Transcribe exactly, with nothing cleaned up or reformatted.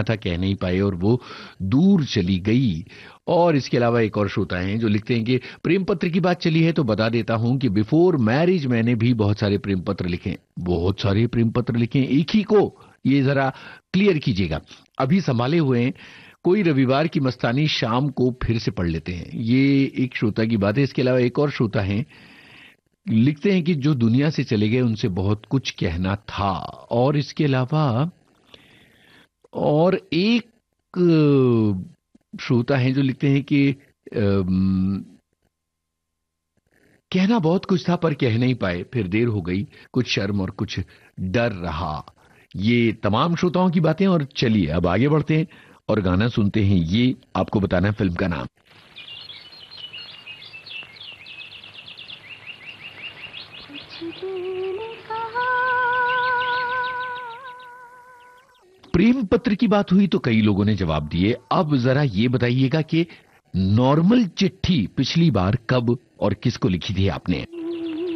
कहना था कह नहीं पाए और वो दूर चली गई। और इसके अलावा एक और श्रोता हैं जो लिखते हैं कि प्रेम पत्र की बात चली है तो बता देता हूं कि बिफोर मैरिज मैंने भी बहुत सारे प्रेम पत्र लिखे। बहुत सारे प्रेम पत्र लिखे, एक ही को, ये जरा क्लियर कीजिएगा। अभी संभाले हुए हैं, कोई रविवार की मस्तानी शाम को फिर से पढ़ लेते हैं। ये एक श्रोता की बात है। इसके अलावा एक और श्रोता है, लिखते हैं कि जो दुनिया से चले गए उनसे बहुत कुछ कहना था। और इसके अलावा और एक अ, श्रोता हैं जो लिखते हैं कि अम, कहना बहुत कुछ था पर कह नहीं पाए, फिर देर हो गई, कुछ शर्म और कुछ डर रहा। ये तमाम श्रोताओं की बातें। और चलिए अब आगे बढ़ते हैं और गाना सुनते हैं। ये आपको बताना है फिल्म का नाम। प्रेम पत्र की बात हुई तो कई लोगों ने जवाब दिए। अब जरा ये बताइएगा कि नॉर्मल चिट्ठी पिछली बार कब और किसको लिखी थी आपने।